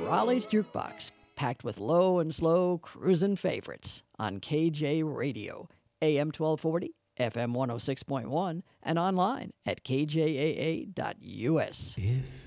Raleigh's Jukebox, packed with low and slow cruisin' favorites on KJ Radio, AM 1240, FM 106.1, and online at kjaa.us. If